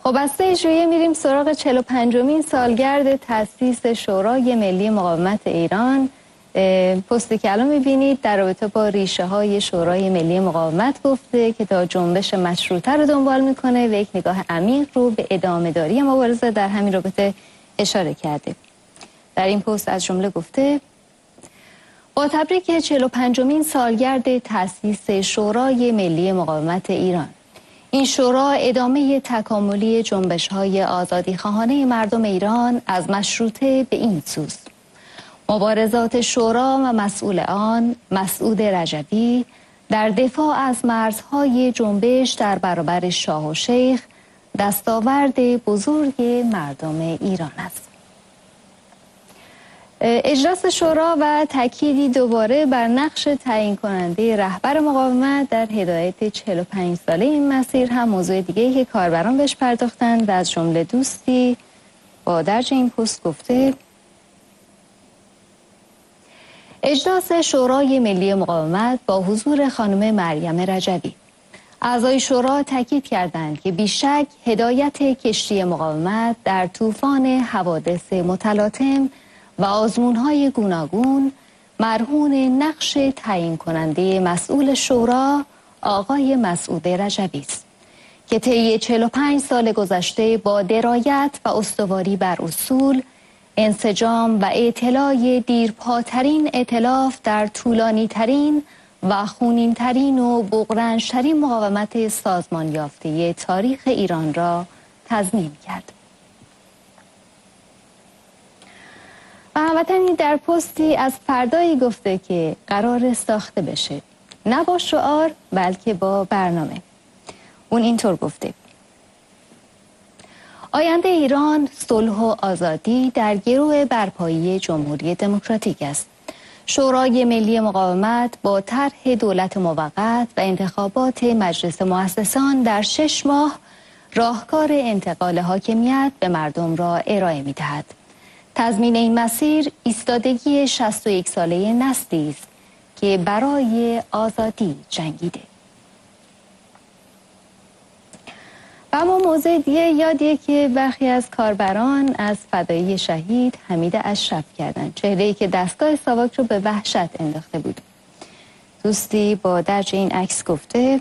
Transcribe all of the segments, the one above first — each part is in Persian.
خب از اجرایی میریم سراغ 45مین سالگرد تأسیس شورای ملی مقاومت ایران. پستی که الان میبینید در رابطه با ریشه های شورای ملی مقاومت گفته که تا جنبش مشروطه رو دنبال میکنه و یک نگاه عمیق رو به ادامه داری مبارزه در همین رابطه اشاره کرده. در این پست از جمله گفته: با تبریک 45مین سالگرد تأسیس شورای ملی مقاومت ایران، این شورا ادامه تکاملی جنبش‌های آزادیخواهانه مردم ایران از مشروطه به این سوست. مبارزات شورا و مسئول آن، مسعود رجوی، در دفاع از مرزهای جنبش در برابر شاه و شیخ دستاورد بزرگ مردم ایران است. اجلاس شورا و تأکیدی دوباره بر نقش تعیین کننده رهبر مقاومت در هدایت 45 ساله این مسیر هم موضوع دیگه‌ای که کاربران بهش پرداختند و از جمله دوستی با درج این پست گفته: اجلاس شورای ملی مقاومت با حضور خانم مریم رجوی. اعضای شورا تاکید کردند که بیشک هدایت کشتی مقاومت در طوفان حوادث متلاطم و آزمون‌های گوناگون مرهون نقش تعیین کننده مسئول شورا آقای مسعود رجوی است که طی 45 سال گذشته با درایت و استواری بر اصول، انسجام و اطلاع دیرپاترین ائتلاف در طولانی‌ترین و خونین‌ترین و بغرنج‌ترین مقاومت سازمان یافته تاریخ ایران را تضمین کرد. و هموطنی در پستی از فردایی گفته که قرار ساخته بشه، نه با شعار بلکه با برنامه. اون اینطور گفته: آینده ایران صلح و آزادی در گرو برپایی جمهوری دموکراتیک است. شورای ملی مقاومت با طرح دولت موقت و انتخابات مجلس مؤسسان در 6 ماه راهکار انتقال حاکمیت به مردم را ارائه می‌دهد. تضمین این مسیر ایستادگی 61 ساله نسلی است که برای آزادی جنگیده. و اما موضوع دیگه یادیه که برخی از کاربران از فدایی شهید حمید اشرف کردند، چهره‌ای که دستگاه ساواک رو به وحشت انداخته بود. دوستی با درج این عکس گفته: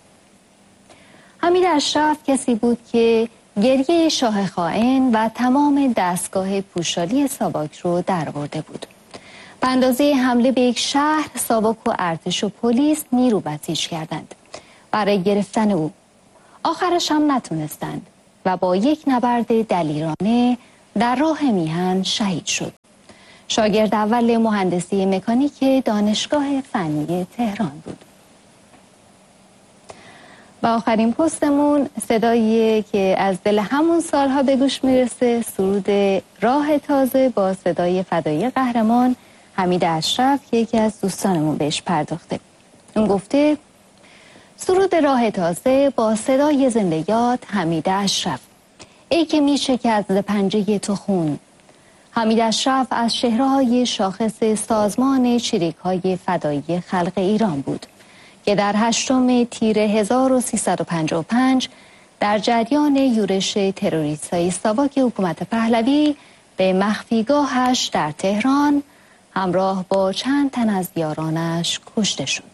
حمید اشرف کسی بود که گریه شاه خائن و تمام دستگاه پوشالی ساواک رو درآورده بود. به اندازه حمله به یک شهر، ساواک و ارتش و پلیس نیرو بسیج کردند برای گرفتن او. آخرش هم نتونستند و با یک نبرد دلیرانه در راه میهن شهید شد. شاگرد اول مهندسی مکانیک دانشگاه فنی تهران بود. و آخرین پستمون صدایی که از دل همون سالها به گوش میرسه، سرود راه تازه با صدای فدایی قهرمان حمید اشرف که یکی از دوستانمون بهش پرداخته. اون گفته: سرود راه تازه با صدای زنده یاد حمید اشرف، ای که میشکست ز پنجه تو خون. حمید اشرف از چهره‌های شاخص سازمان چریک‌های فدایی خلق ایران بود که در 8 تیر 1355 در جریان یورش تروریست‌های ساواک حکومت پهلوی به مخفیگاهش در تهران همراه با چند تن از یارانش کشته شد.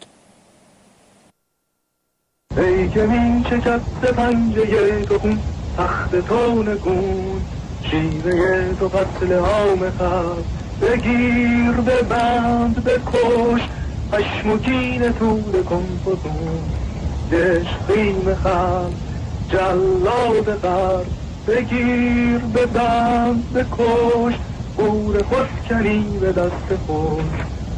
ای که می شکست پنجه تو خون، تخت تو نگون، شیوه تو قتل عام خلق، بگیر ببند بکش، خشم و کین تو بکن فزون، عشقیم خلق جلاد غرب، بگیر ببند بکش، گور خودکنی به دست خود.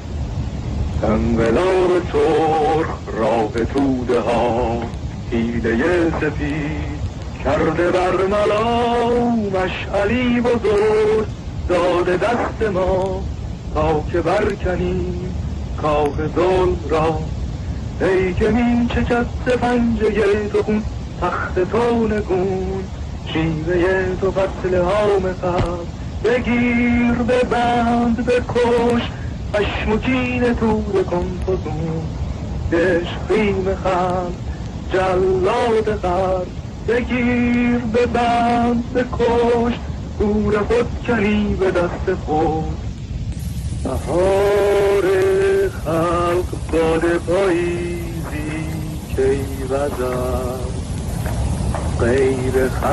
انقلاب سرخ راه توده ها، حیله سفید کرده بر ملا، مشعلی بزرگ داده دست ما تا که برکنیم کاه ظلم را. ای که می شکست پنجه تو خون، تخت تو نگون، شیوه تو قتل عام خلق، بگیر ببند بکش، خشم و کین تو بکن فزون، عشقیم خلق جلاد غرب، بگیر به بند بکش گور خود کنی به دست خود. بهار خلق باد پاییزی کی وزد غیر